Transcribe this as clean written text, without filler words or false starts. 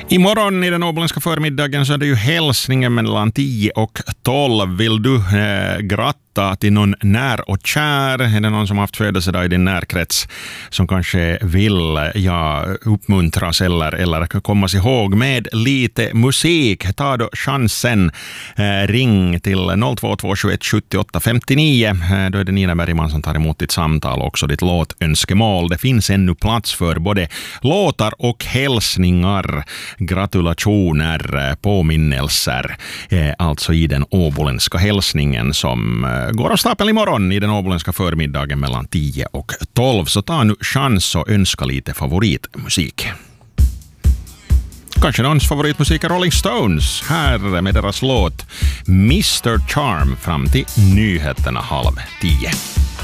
Imorgon i den åboländska förmiddagen så är det ju hälsningen mellan 10 och 12. Vill du gratta till någon när och kär? Är det någon som har haft födelsedag i din närkrets som kanske vill uppmuntras eller komma sig ihåg med lite musik? Ta då chansen. Ring till 02221 78 59. Då är det Nina Bergman som tar emot ditt samtal och också ditt låtönskemål. Det finns ännu plats för både låtar och hälsningar, gratulationer, påminnelser, alltså i den åboländska hälsningen som går av stapeln imorgon i den åboländska förmiddagen mellan 10 och 12. Så ta nu chans och önska lite favoritmusik. Kanske någons favoritmusik är Rolling Stones. Här med deras låt Mr. Charm fram till nyheterna 9:30.